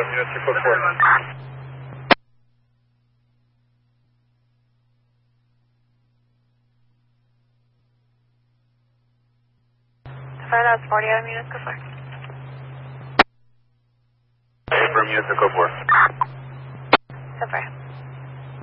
units to code 4. Sorry, that was 40 Adam units, go for it. Affirm units to code 4. So far.